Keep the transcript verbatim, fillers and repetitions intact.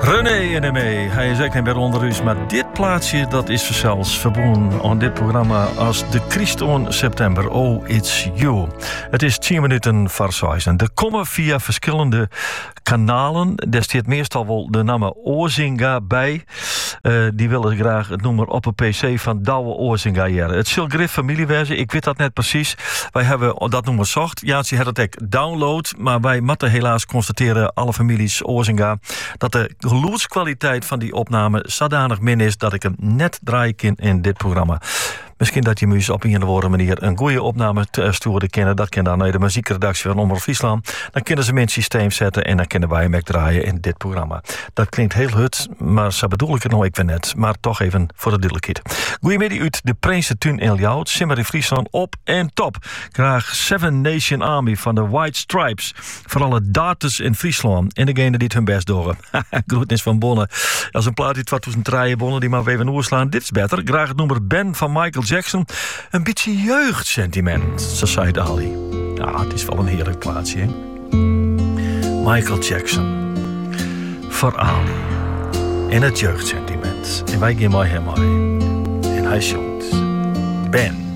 René en mee, hij is echt niet meer onder u, maar dit plaatsje dat is zelfs verbonden aan dit programma als de Christoon September. Oh, it's you. Het is tien minuten voor zes. Er komen via verschillende kanalen, daar staat meestal wel de naam Oorzinga bij. Uh, die willen graag het nummer op een pc van Douwe Oorzinga jaren. Het zal Griff familiewezen, ik weet dat net precies. Wij hebben dat nummer zocht. Ja, ze had het ook download, maar wij moeten helaas constateren, alle families Oorzinga, dat de geluidskwaliteit van die opname zodanig min is dat ik hem net draai kan in dit programma. Misschien dat je me eens op een of andere manier een goede opname te sturen kennen. Dat kan dan naar de muziekredactie van Omroep Friesland. Dan kunnen ze hem in het systeem zetten en dan kunnen wij hem ook draaien in dit programma. Dat klinkt heel hut, maar zo bedoel ik het nou ik weer net. Maar toch even voor de duidelijkheid. Goedemiddag uit de Prinsentuin in Ljouwt. Simmer in Friesland op en top. Graag Seven Nation Army van de White Stripes. Voor alle daters in Friesland. En degene die het hun best doen. Groetnis van Bonne. Als een plaat die twintig draaien Bonne die maar even oorslaan. Dit is beter. Graag het nummer Ben van Michael Jackson. Een beetje jeugdsentiment, zo zei Ali. Ja, het is wel een heerlijk plaatsje, hè? Michael Jackson. Voor Ali. In het jeugdsentiment. En wij gaan maar hem mee. En hij zongt Ben.